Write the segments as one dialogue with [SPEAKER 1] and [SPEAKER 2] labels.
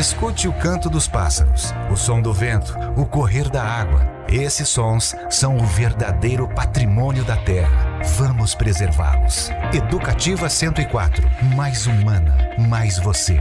[SPEAKER 1] Escute o canto dos pássaros, o som do vento, o correr da água. Esses sons são o verdadeiro patrimônio da Terra. Vamos preservá-los. Educativa 104. Mais humana, mais você.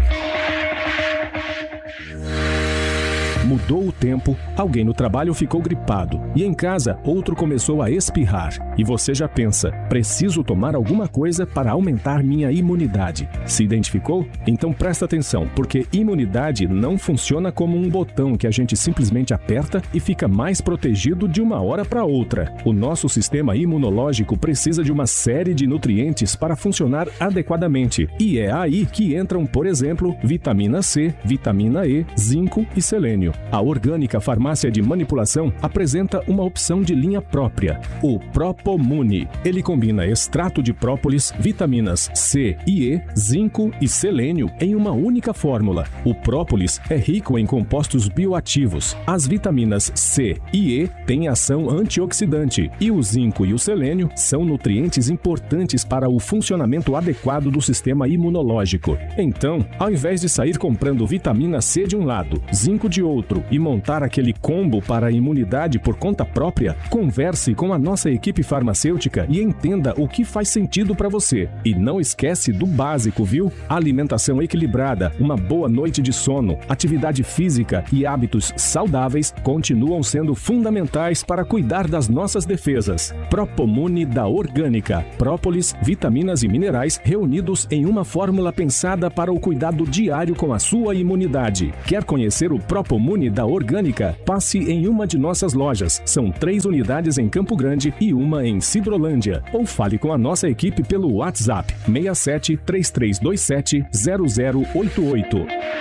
[SPEAKER 2] Mudou o tempo, alguém no trabalho ficou gripado e em casa outro começou a espirrar. E você já pensa, preciso tomar alguma coisa para aumentar minha imunidade. Se identificou? Então presta atenção, porque imunidade não funciona como um botão que a gente simplesmente aperta e fica mais protegido de uma hora para outra. O nosso sistema imunológico precisa de uma série de nutrientes para funcionar adequadamente. E é aí que entram, por exemplo, vitamina C, vitamina E, zinco e selênio. A Orgânica Farmácia de Manipulação apresenta uma opção de linha própria, o Propomune. Ele combina extrato de própolis, vitaminas C e E, zinco e selênio em uma única fórmula. O própolis é rico em compostos bioativos. As vitaminas C e E têm ação antioxidante e o zinco e o selênio são nutrientes importantes para o funcionamento adequado do sistema imunológico. Então, ao invés de sair comprando vitamina C de um lado, zinco de outro e montar aquele combo para a imunidade por conta própria, converse com a nossa equipe farmacêutica e entenda o que faz sentido para você. E não esquece do básico, viu? Alimentação equilibrada, uma boa noite de sono, atividade física e hábitos saudáveis continuam sendo fundamentais para cuidar das nossas defesas. Propomune da Orgânica. Própolis, vitaminas e minerais reunidos em uma fórmula pensada para o cuidado diário com a sua imunidade. Quer conhecer o Propomune da Orgânica? Passe em uma de nossas lojas. São 3 unidades em Campo Grande e uma em Sidrolândia. Ou fale com a nossa equipe pelo WhatsApp 67 3327 0088.